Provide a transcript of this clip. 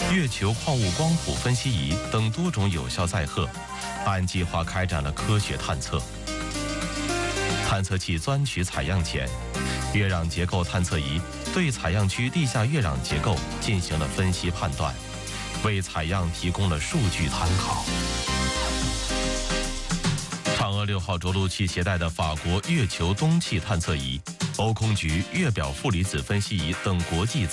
月球矿物光谱分析仪等多种有效载荷，按计划开展了科学探测。探测器钻取采样前，月壤结构探测仪对采样区地下月壤结构进行了分析判断，为采样提供了数据参考。嫦娥6号着陆器携带的法国月球氡气探测仪、欧空局月表负离子分析仪等国际